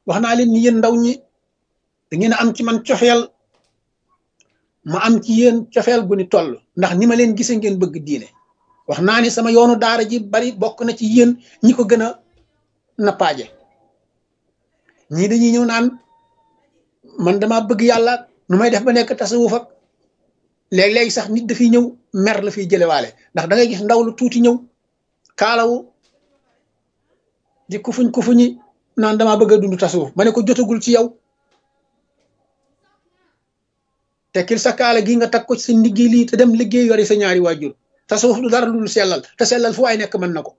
wax naa leen ni yéen ndaw ñi da ngeen a am ci man cofeel ma am ci yéen cofeel gu ni toll ndax ni ma leen gisee ngeen bëgg diine wax naa ni sama yoonu daara ji bari bokk na ci yéen ñi ko gën a nappaaje ñii dañuy ñëw naan man dama bëgg yàlla nu may def ba nekk tasawuf ak léeg-léegi sax nit dafiy ñëw mer la fiy jëlewaale ndax da ngay gis ndaw lu tuuti ñëw kaalawu di kufuñi naan damaa bëgg a dund tasawuf ma ne ko jotagul ci yow tekkil sa kaala gi nga tag ko ci sa liggéey lii te dem liggéey yori sa ñaari waajur tasawuf du dara lu sellal te sellal fu waay nekk mën na ko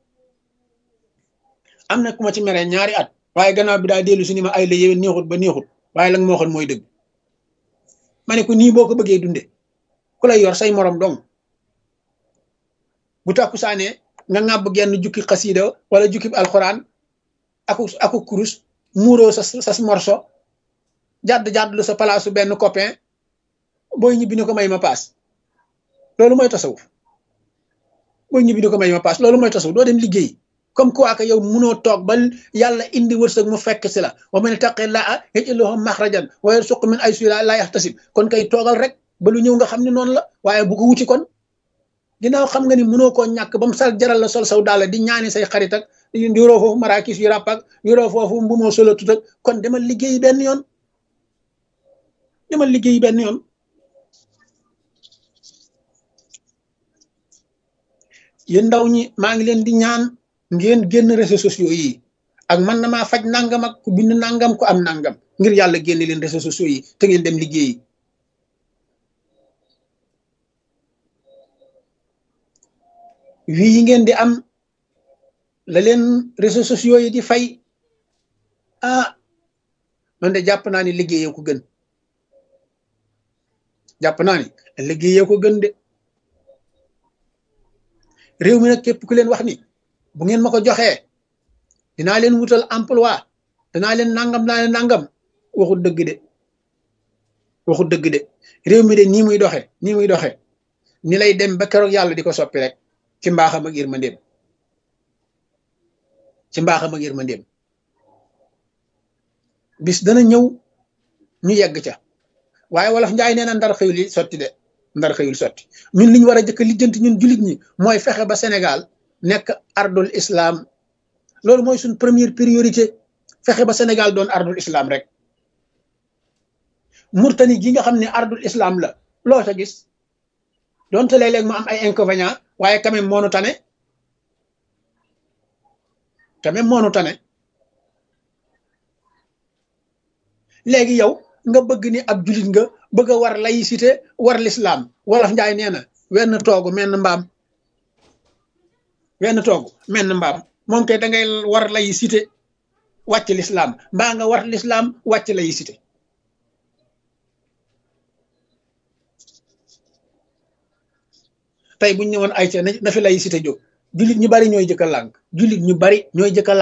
am na ku ma ci meree ñaari at waaye gannaaw bi daa dellu si ni ma ay la yéwén neexut ba neexut waaye la nga ma waxoon mooy dëgg ma ne ko nii boo ko bëggee dunde ku lay yor say morom dong bu takku saanee nga ŋàbb genn jukki xasiida wala jukki alxuraan aku kurus muuroo sa morso jàdd lu sa palaasu benn copain booy ñibbi ni ko may ma paas loolu mooy tasawuf booy ñibbi ni ko may ma paas loolu mooy tasawuf doo dem liggéey comme quoi que yow munoo toog ba yàlla indi wërsëg mu fekk si la wa man yattaqillaaha yaj'al lahu maxrajan wa yarzuqhu min haysu laa yahtasib kon kay toogal rek ba lu ñëw nga xam ne noonu la waaye bu ko wuti kon ginnaaw xam nga ni mënoo koo ñàkk ba mu sal jaral la sol saw daal di ñaani say xarit ak yoroo foofu marakis yu ràpp ak yoroo foofu mbu moo solo tut ak kon demal liggéey benn yoon yéen ndaw ñi maa ngi leen di ñaan ngeen génn réseaux sociaux yi ak man na maa faj nangam ak ku bind nangam ku am nangam ngir yàlla génne leen réseaux sociaux yi te ngeen dem liggéeyi wii yi ngeen di am la leen réseaux sociaux yi di fay man de jàpp naa ni liggéeyee ko gën de réew mi nag képp ku leen wax ni bu ngeen ma ko joxee dinaa leen wutal emploi danaa leen nangam waxut dëgg de réew mi de nii muy doxe ni lay dem ba keroog yàlla di ko soppi rek ci mbaaxam ak yërmandeem bis dana ñëw ñu yegg ca waaye wolof njaay nee na ndar xëyul sotti ñun li ñu war a jëkk lijjanti ñun jullit ñi mooy fexe ba Sénégal nekk ardul islam loolu mooy suñ première priorité fexe ba Sénégal doon ardul islam rek Murtani gi nga xam ne ardul islam la loo ca gis donte léeg-léeg mu am ay inconvénients waaye quand même moonu tane léegi yow nga bëgg ni ab jullit nga bëgg a war laïcité war l'islam wolof njaay nee na wenn toogu menn mbaam moom kay da ngay war laïcité wàcc l'islam mbaa nga war l'islam wàcc laïcité tey buñ ñëwoon ay ca na fi laïcité jóg jullit ñu bari ñooy jëkk a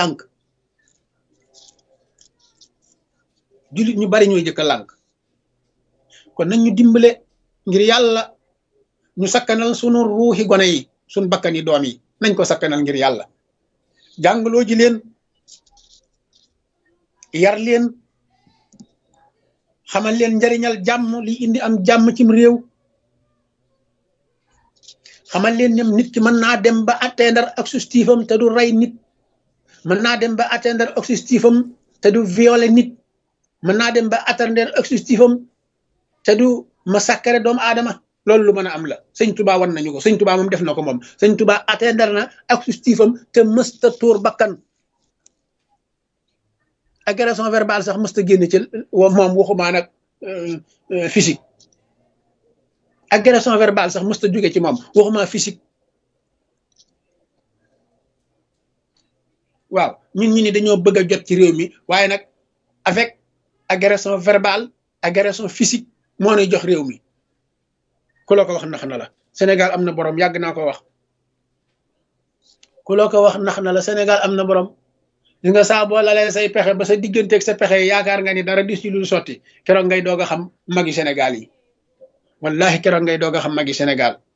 lànk kon nañ ñu dimbale ngir yàlla ñu sakkanal sunu ruuxi gone yi sunu bakkani doom yi nañ ko sakkanal ngir yàlla jàngaloo ji leen yar leen xamal leen njariñal jàmm li indi am jàmm cim réew xamal leen ñoom nit ki mën naa dem ba atteindre objectif am te du rey nit mën naa dem ba atteindre objectif am te du violer nit mën naa dem ba atteindre objectif am te du massacrer doomu aadama loolu lu mën a am la sëñ Touba wan nañu ko sëñ Touba moom def na ko moom sëñ Touba atteindre na objectif am te mësta tuur bakkan agression verbale sax mësta génn ci moom waxumaa nag physique agression verbale sax mësta jóge ci moom waxumaa physique waaw ñun ñu ni dañoo bëgg a jot ci réew mi waaye nag avec agression verbale agression physique moo nuy jox réew mi ku la ko wax nax na la Sénégal am na borom yàgg naa ko wax ku la ko wax nax na la Sénégal am na borom li nga saa boo lalee say pexe ba sa digganteeg sa pexe yaakaar nga ni dara dis ci lu sotti keroog ngay doog a xam magi Sénégal yi wallahi keroog ngay doog a xam magi Sénégal